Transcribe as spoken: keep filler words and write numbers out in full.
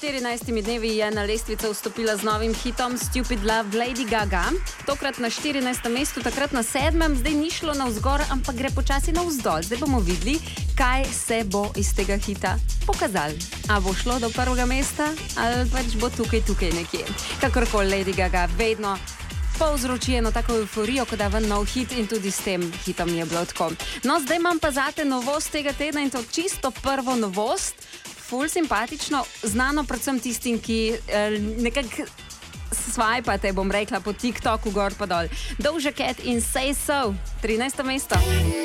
štirinajstimi dnevi je na lestvico vstopila z novim hitom Stupid Love Lady Gaga. Tokrat na štirinajstem mestu, takrat na sedmem, zdaj ni šlo navzgor, ampak gre počasi navzdol. Zdaj bomo videli, kaj se bo iz tega hita pokazalo. A bo šlo do prvega mesta ali pač bo tukaj, tukaj nekje. Kakorkoli Lady Gaga vedno povzroči eno tako euforijo, ko da ven nov hit in tudi s tem hitom je bilo tako. No, zdaj imam pa zate novost tega tedna in to čisto prvo novost. Ful simpatično, znano predvsem tistim, ki eh, nekako swipate, bom rekla, po TikToku gor pa dol. Doja Cat in Say So, trinajsto mesto.